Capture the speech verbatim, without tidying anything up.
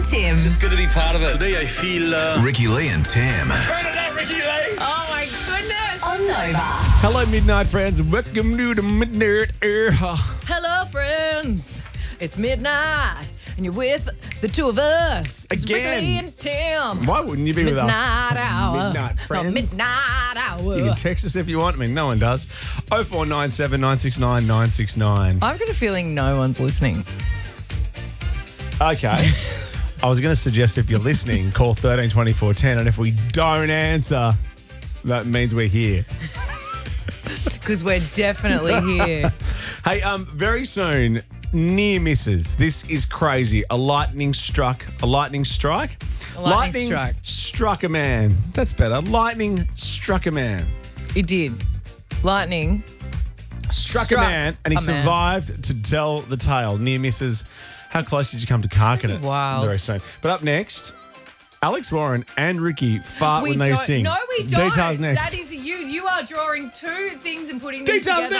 and Tim. It's good to be part of it. Today I feel... Uh... Ricky Lee and Tim. Turn it up, Ricky Lee! Oh, my goodness. On Nova. Hello, Midnight friends. Welcome to the Midnight Era. Hello, friends. It's midnight, and you're with the two of us. It's Again. Ricky and Tim. Why wouldn't you be with us? Midnight hour. Midnight friends. Oh, midnight hour. You can text us if you want. I mean, no one does. oh four nine seven, nine six nine, nine six nine. I've got a feeling no one's listening. Okay. I was going to suggest if you're listening, call one three two four one zero, and if we don't answer, that means we're here. Because we're definitely here. Hey, um, very soon, near misses. This is crazy. A lightning struck. A lightning strike? A lightning strike. Struck a man. That's better. Lightning struck a man. It did. Lightning. Struck, Struck a man, and he a man. survived to tell the tale. Near misses. How close did you come to carking it? Wild. Very soon. But up next, Alex Warren and Ricky fart We when they don't, sing. No, we don't. Details next. That is you. You are drawing two things and putting them Details together.